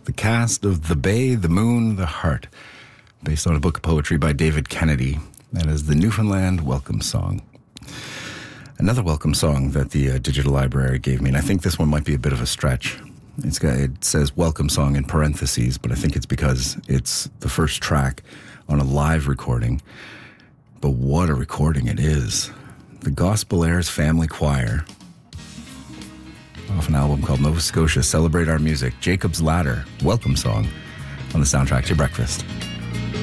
The Cast of The Bay, the Moon, the Heart, based on a book of poetry by David Kennedy. That is the Newfoundland Welcome Song. Another welcome song that the Digital Library gave me, and I think this one might be a bit of a stretch. It says welcome song in parentheses, but I think it's because it's the first track on a live recording. But what a recording it is. The Gospel Airs Family Choir, off an album called Nova Scotia Celebrate Our Music, Jacob's Ladder, welcome song on the soundtrack to Breakfast.